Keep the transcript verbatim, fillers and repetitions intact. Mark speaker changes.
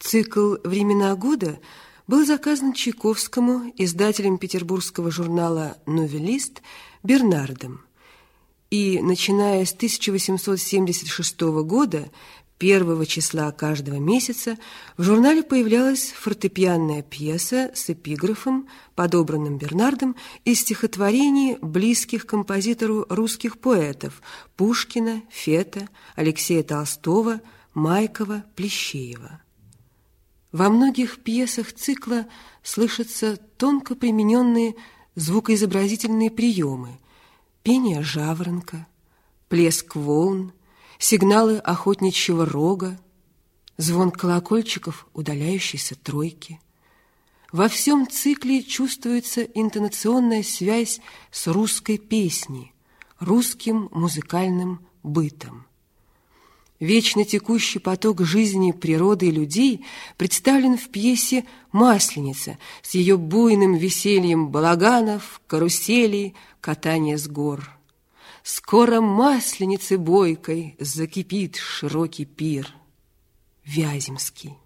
Speaker 1: Цикл «Времена года» был заказан Чайковскому издателем петербургского журнала «Новелист» Бернардом. И, начиная с тысяча восемьсот семьдесят шестого года, первого числа каждого месяца, в журнале появлялась фортепианная пьеса с эпиграфом, подобранным Бернардом, из стихотворений близких композитору русских поэтов Пушкина, Фета, Алексея Толстого, Майкова, Плещеева. Во многих пьесах цикла слышатся тонко примененные звукоизобразительные приемы: пение жаворонка, плеск волн, сигналы охотничьего рога, звон колокольчиков удаляющейся тройки. Во всем цикле чувствуется интонационная связь с русской песней, русским музыкальным бытом. Вечно текущий поток жизни природы и людей представлен в пьесе «Масленица» с ее буйным весельем балаганов, каруселей, катания с гор. Скоро масленицы бойкой закипит широкий пир. Вяземский.